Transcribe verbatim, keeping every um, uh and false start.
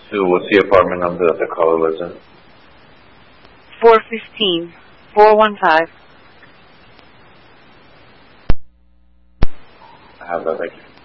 Sue, what's the apartment number that the caller lives in? four fifteen, four one five. I have that, thank you.